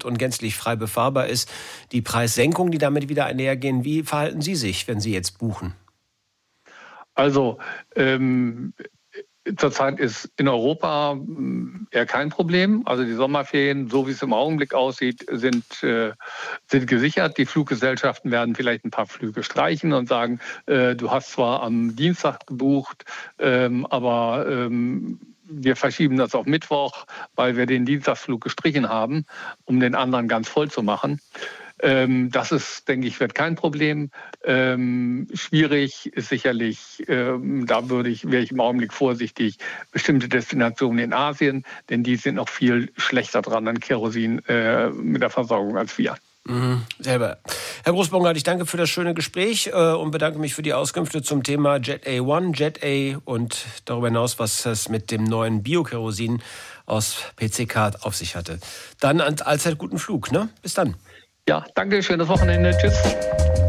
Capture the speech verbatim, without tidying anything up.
hat und gänzlich frei befahrbar ist, die Preissenkungen, die damit wieder einhergehen. Wie verhalten Sie sich, wenn Sie jetzt buchen? Also ähm, zurzeit ist in Europa eher kein Problem. Also die Sommerferien, so wie es im Augenblick aussieht, sind, äh, sind gesichert. Die Fluggesellschaften werden vielleicht ein paar Flüge streichen und sagen, äh, du hast zwar am Dienstag gebucht, ähm, aber ähm, wir verschieben das auf Mittwoch, weil wir den Dienstagsflug gestrichen haben, um den anderen ganz voll zu machen. Ähm, das ist, denke ich, wird kein Problem. Ähm, schwierig ist sicherlich, ähm, da würde ich, wäre ich im Augenblick vorsichtig, bestimmte Destinationen in Asien, denn die sind noch viel schlechter dran an Kerosin äh, mit der Versorgung als wir. Mhm, selber. Herr Großbongard, ich danke für das schöne Gespräch äh, und bedanke mich für die Auskünfte zum Thema Jet A eins, Jet A und darüber hinaus, was es mit dem neuen Bio-Kerosin aus P C K auf sich hatte. Dann allzeit guten Flug, ne? Bis dann. Ja, danke, schönes Wochenende. Tschüss.